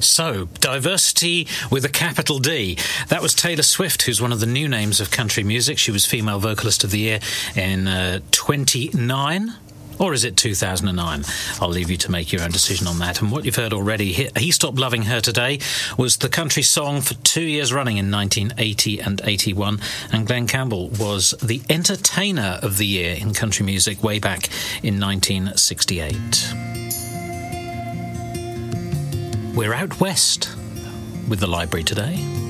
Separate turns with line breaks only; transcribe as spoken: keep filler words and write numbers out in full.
So, diversity with a capital D. That was Taylor Swift, who's one of the new names of country music. She was Female Vocalist of the Year in uh, twenty-nine. Or is it two thousand nine? I'll leave you to make your own decision on that. And what you've heard already, He, he Stopped Loving Her Today, was the country song for two years running in nineteen eighty and eighty-one. And Glenn Campbell was the Entertainer of the Year in country music way back in nineteen sixty-eight. We're out west with the library today.